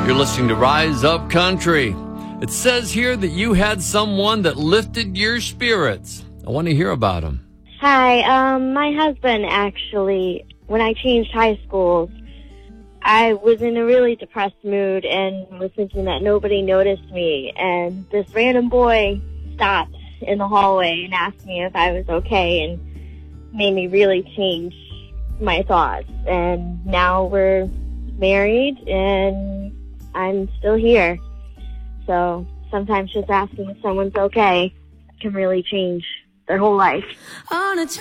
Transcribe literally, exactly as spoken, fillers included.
You're listening to Rise Up Country. It says here that you had someone that lifted your spirits. I want to hear about them. Hi, um, my husband actually, when I changed high schools, I was in a really depressed mood and was thinking that nobody noticed me. And this random boy stopped in the hallway and asked me if I was okay and made me really change my thoughts. And now we're married and I'm still here. So sometimes just asking if someone's okay can really change their whole life. On a